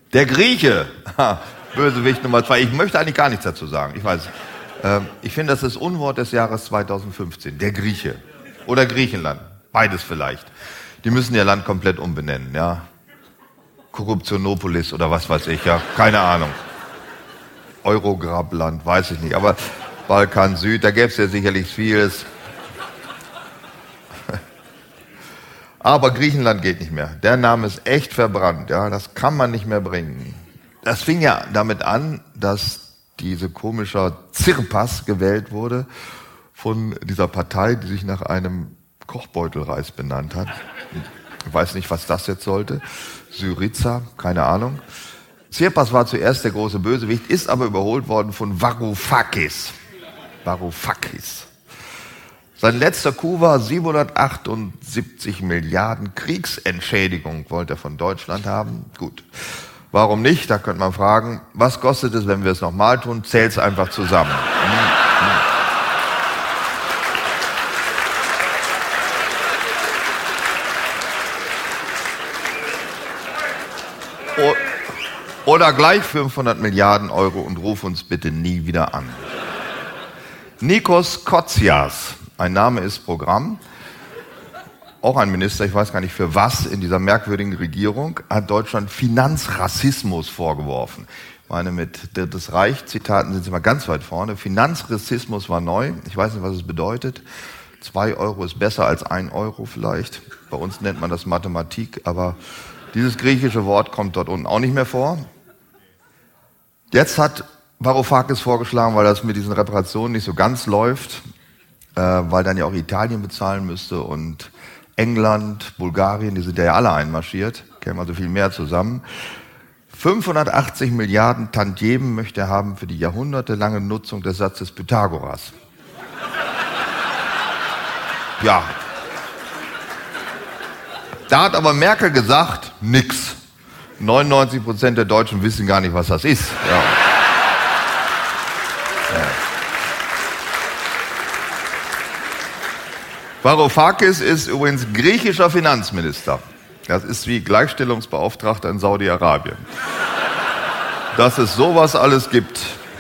Der Grieche. Ha, Bösewicht Nummer 2. Ich möchte eigentlich gar nichts dazu sagen. Ich weiß. Ich finde, das ist Unwort des Jahres 2015. Der Grieche. Oder Griechenland. Beides vielleicht. Die müssen ihr Land komplett umbenennen, ja. Korruptionopolis oder was weiß ich, ja. Keine Ahnung. Eurograbland, weiß ich nicht. Aber Balkan Süd, da gäbe es ja sicherlich vieles. Aber Griechenland geht nicht mehr. Der Name ist echt verbrannt, ja. Das kann man nicht mehr bringen. Das fing ja damit an, dass diese komischer Tsirpas gewählt wurde von dieser Partei, die sich nach einem Kochbeutelreis benannt hat. Ich weiß nicht, was das jetzt sollte. Syriza, keine Ahnung. Tsirpas war zuerst der große Bösewicht, ist aber überholt worden von Varoufakis. Varoufakis. Sein letzter Coup war 778 Milliarden Kriegsentschädigung wollte er von Deutschland haben. Gut. Warum nicht? Da könnte man fragen, was kostet es, wenn wir es nochmal tun? Zählt's einfach zusammen. Oder gleich 500 Milliarden Euro und ruf uns bitte nie wieder an. Nikos Kotsias, ein Name ist Programm. Auch ein Minister, ich weiß gar nicht für was, in dieser merkwürdigen Regierung, hat Deutschland Finanzrassismus vorgeworfen. Ich meine, mit Drittes Reich, Zitaten sind sie mal ganz weit vorne. Finanzrassismus war neu. Ich weiß nicht, was es bedeutet. 2 Euro ist besser als 1 Euro vielleicht. Bei uns nennt man das Mathematik, aber dieses griechische Wort kommt dort unten auch nicht mehr vor. Jetzt hat Varoufakis vorgeschlagen, weil das mit diesen Reparationen nicht so ganz läuft, weil dann ja auch Italien bezahlen müsste und England, Bulgarien, die sind ja alle einmarschiert, kämen also viel mehr zusammen. 580 Milliarden Tantiemen möchte er haben für die jahrhundertelange Nutzung des Satzes Pythagoras. Ja. Da hat aber Merkel gesagt, nix. 99% der Deutschen wissen gar nicht, was das ist. Ja. Varoufakis ist übrigens griechischer Finanzminister. Das ist wie Gleichstellungsbeauftragter in Saudi-Arabien. Dass es sowas alles gibt.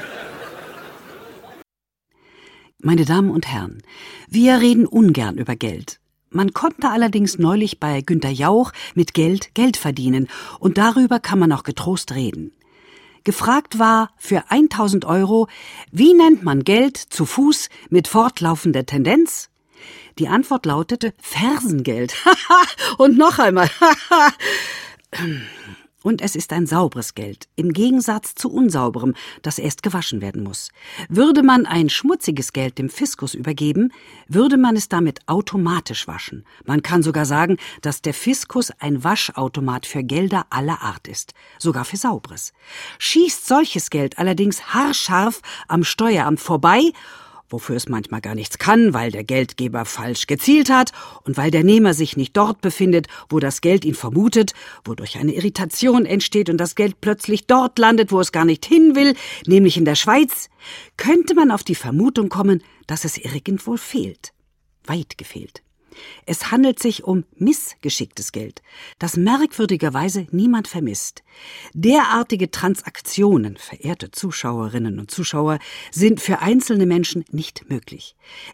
Meine Damen und Herren, wir reden ungern über Geld. Man konnte allerdings neulich bei Günther Jauch mit Geld verdienen und darüber kann man auch getrost reden. Gefragt war für 1000 Euro, wie nennt man Geld zu Fuß mit fortlaufender Tendenz? Die Antwort lautete Fersengeld. Und noch einmal. Und es ist ein sauberes Geld, im Gegensatz zu unsauberem, das erst gewaschen werden muss. Würde man ein schmutziges Geld dem Fiskus übergeben, würde man es damit automatisch waschen. Man kann sogar sagen, dass der Fiskus ein Waschautomat für Gelder aller Art ist, sogar für sauberes. Schießt solches Geld allerdings haarscharf am Steueramt vorbei, wofür es manchmal gar nichts kann, weil der Geldgeber falsch gezielt hat und weil der Nehmer sich nicht dort befindet, wo das Geld ihn vermutet, wodurch eine Irritation entsteht und das Geld plötzlich dort landet, wo es gar nicht hin will, nämlich in der Schweiz, könnte man auf die Vermutung kommen, dass es irgendwo fehlt. Weit gefehlt. Es handelt sich um missgeschicktes Geld, das merkwürdigerweise niemand vermisst. Derartige Transaktionen, verehrte Zuschauerinnen und Zuschauer, sind für einzelne Menschen nicht möglich.